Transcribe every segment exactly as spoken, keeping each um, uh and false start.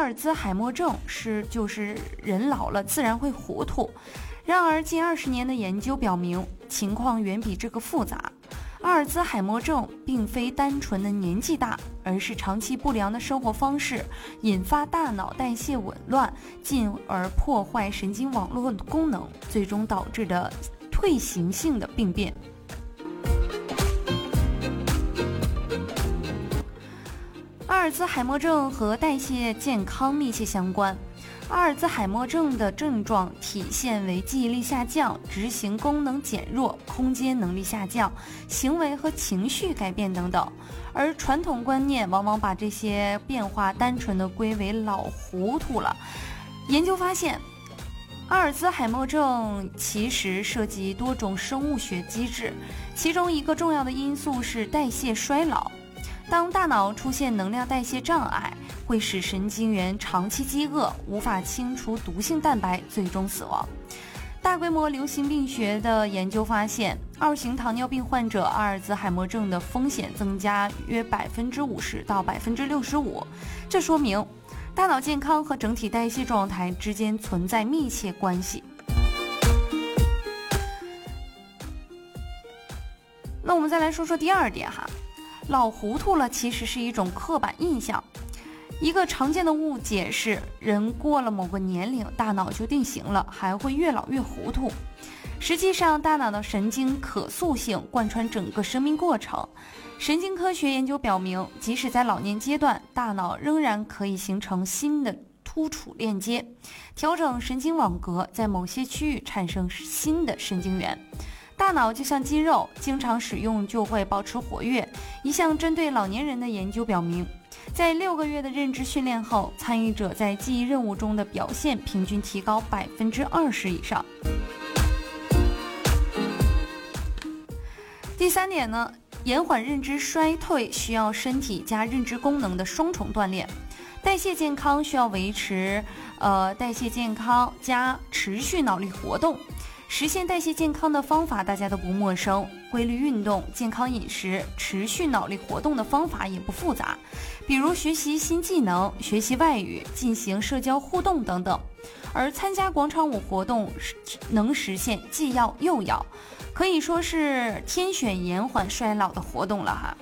尔兹海默症是就是人老了自然会糊涂。然而近二十年的研究表明，情况远比这个复杂。阿尔兹海默症并非单纯的年纪大，而是长期不良的生活方式引发大脑代谢紊乱，进而破坏神经网络的功能，最终导致的退行性的病变。阿尔兹海默症和代谢健康密切相关。阿尔兹海默症的症状体现为记忆力下降、执行功能减弱、空间能力下降、行为和情绪改变等等。而传统观念往往把这些变化单纯的归为老糊涂了。研究发现，阿尔兹海默症其实涉及多种生物学机制，其中一个重要的因素是代谢衰老。当大脑出现能量代谢障碍，会使神经元长期饥饿，无法清除毒性蛋白，最终死亡。大规模流行病学的研究发现，二型糖尿病患者阿尔兹海默症的风险增加约百分之五十到百分之六十五。这说明大脑健康和整体代谢状态之间存在密切关系。那我们再来说说第二点哈。老糊涂了其实是一种刻板印象。一个常见的误解是，人过了某个年龄，大脑就定型了，还会越老越糊涂。实际上，大脑的神经可塑性贯穿整个生命过程。神经科学研究表明，即使在老年阶段，大脑仍然可以形成新的突触链接，调整神经网格，在某些区域产生新的神经元。大脑就像肌肉，经常使用就会保持活跃。一项针对老年人的研究表明，在六个月的认知训练后，参与者在记忆任务中的表现平均提高百分之二十以上。第三点呢，延缓认知衰退需要身体加认知功能的双重锻炼。代谢健康需要维持呃代谢健康加持续脑力活动。实现代谢健康的方法大家都不陌生，规律运动、健康饮食、持续脑力活动的方法也不复杂，比如学习新技能、学习外语、进行社交互动等等。而参加广场舞活动能实现既要又要，可以说是天选延缓衰老的活动了哈。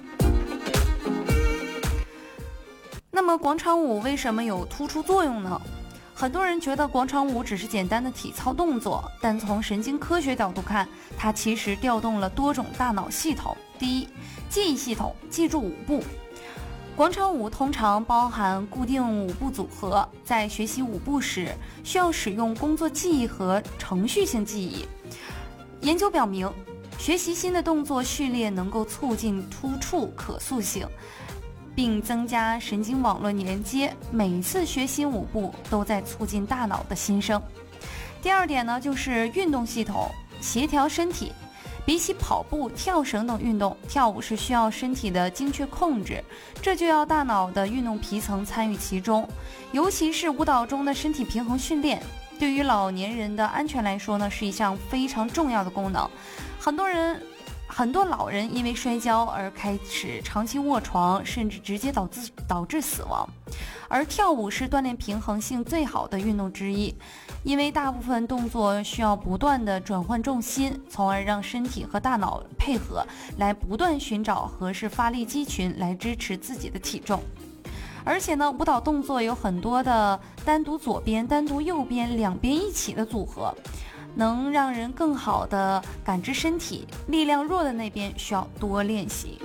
那么广场舞为什么有突出作用呢？很多人觉得广场舞只是简单的体操动作，但从神经科学角度看，它其实调动了多种大脑系统。第一，记忆系统，记住舞步。广场舞通常包含固定舞步组合，在学习舞步时需要使用工作记忆和程序性记忆。研究表明，学习新的动作序列能够促进突触可塑性，并增加神经网络连接，每次学新舞步都在促进大脑的新生。第二点呢，就是运动系统，协调身体。比起跑步、跳绳等运动，跳舞是需要身体的精确控制，这就要大脑的运动皮层参与其中，尤其是舞蹈中的身体平衡训练，对于老年人的安全来说呢，是一项非常重要的功能。很多人很多老人因为摔跤而开始长期卧床，甚至直接导致导致死亡。而跳舞是锻炼平衡性最好的运动之一，因为大部分动作需要不断的转换重心，从而让身体和大脑配合，来不断寻找合适发力肌群来支持自己的体重。而且呢，舞蹈动作有很多的单独左边、单独右边、两边一起的组合，能让人更好的感知身体，力量弱的那边需要多练习。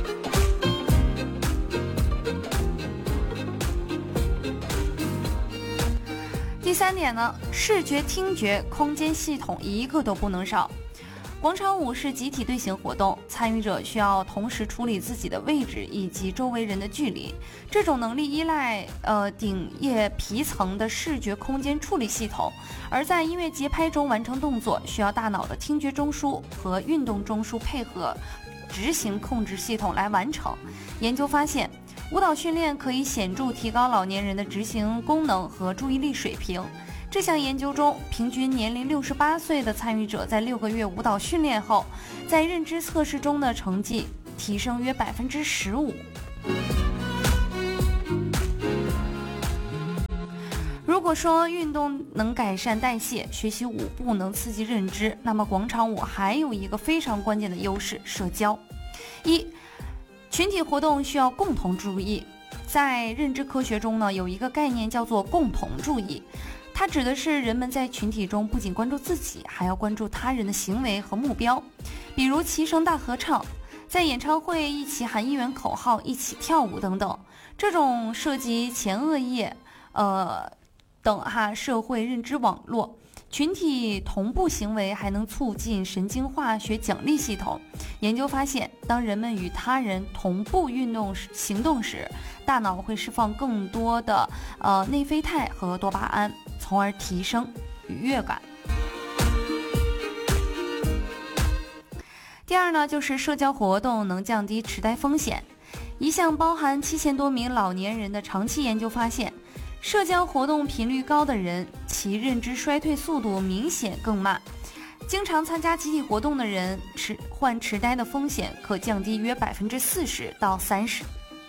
第三点呢，视觉、听觉、空间系统一个都不能少。广场舞是集体队形活动，参与者需要同时处理自己的位置以及周围人的距离。这种能力依赖呃顶叶皮层的视觉空间处理系统，而在音乐节拍中完成动作，需要大脑的听觉中枢和运动中枢配合执行控制系统来完成。研究发现，舞蹈训练可以显著提高老年人的执行功能和注意力水平。这项研究中，平均年龄六十八岁的参与者在六个月舞蹈训练后，在认知测试中的成绩提升约百分之十五。 如果说运动能改善代谢，学习舞步能刺激认知，那么广场舞还有一个非常关键的优势——社交。一、群体活动需要共同注意。在认知科学中呢，有一个概念叫做共同注意，它指的是人们在群体中不仅关注自己，还要关注他人的行为和目标。比如齐声大合唱，在演唱会一起喊应援口号，一起跳舞等等。这种涉及前额叶呃等哈社会认知网络，群体同步行为还能促进神经化学奖励系统。研究发现，当人们与他人同步运动行动时，大脑会释放更多的呃内啡肽和多巴胺，从而提升愉悦感。第二呢，就是社交活动能降低痴呆风险。一项包含七千多名老年人的长期研究发现，社交活动频率高的人，其认知衰退速度明显更慢。经常参加集体活动的人，痴患痴呆的风险可降低约百分之四十到三十。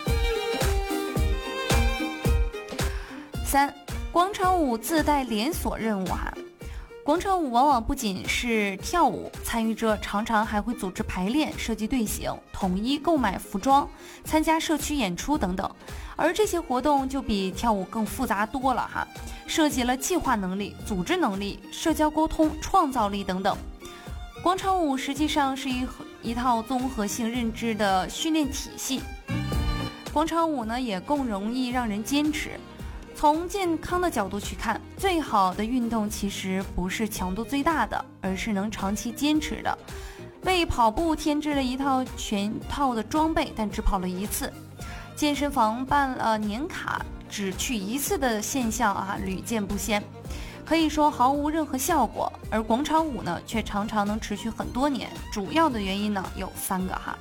三、广场舞自带连锁任务哈。广场舞往往不仅是跳舞，参与者常常还会组织排练、设计队形、统一购买服装、参加社区演出等等。而这些活动就比跳舞更复杂多了哈，涉及了计划能力、组织能力、社交沟通、创造力等等。广场舞实际上是一一套综合性认知的训练体系。广场舞呢也更容易让人坚持。从健康的角度去看，最好的运动其实不是强度最大的，而是能长期坚持的。为跑步添置了一套全套的装备，但只跑了一次。健身房办了年卡，只去一次的现象啊，屡见不鲜，可以说毫无任何效果。而广场舞呢，却常常能持续很多年。主要的原因呢有三个哈。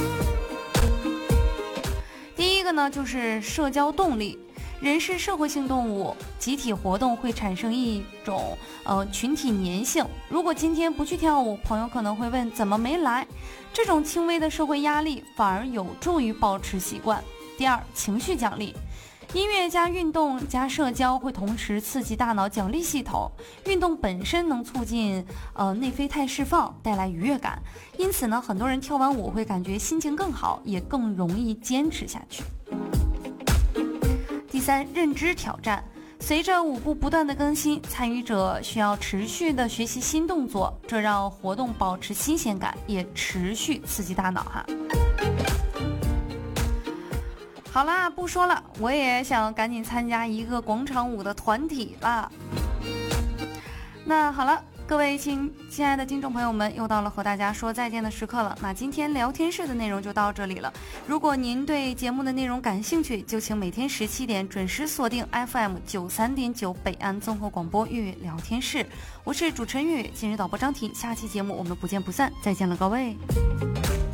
第一个呢，就是社交动力。人是社会性动物，集体活动会产生一种呃群体粘性。如果今天不去跳舞，朋友可能会问怎么没来，这种轻微的社会压力反而有助于保持习惯。第二，情绪奖励。音乐加运动加社交会同时刺激大脑奖励系统，运动本身能促进呃内啡肽释放，带来愉悦感。因此呢，很多人跳完舞会感觉心情更好，也更容易坚持下去。第三，认知挑战。随着舞步不断的更新，参与者需要持续的学习新动作，这让活动保持新鲜感，也持续刺激大脑哈。好啦，不说了，我也想赶紧参加一个广场舞的团体了。那好了，各位亲亲爱的听众朋友们，又到了和大家说再见的时刻了。那今天聊天室的内容就到这里了。如果您对节目的内容感兴趣，就请每天十七点准时锁定 F M 九三点九北安综合广播粤语聊天室。我是主持人粤语，今日导播张婷，下期节目我们不见不散，再见了各位。